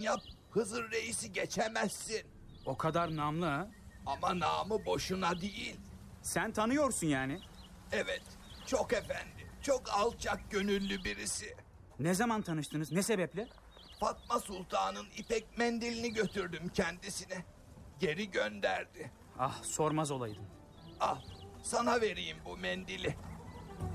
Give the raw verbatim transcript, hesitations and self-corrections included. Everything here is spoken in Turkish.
yap, Hızır Reis'i geçemezsin. O kadar namlı ha? Ama namı boşuna değil. Sen tanıyorsun yani. Evet, çok efendi, çok alçak gönüllü birisi. Ne zaman tanıştınız, ne sebeple? Fatma Sultan'ın ipek mendilini götürdüm kendisine. Geri gönderdi. Ah, sormaz olaydım. Al, sana vereyim bu mendili.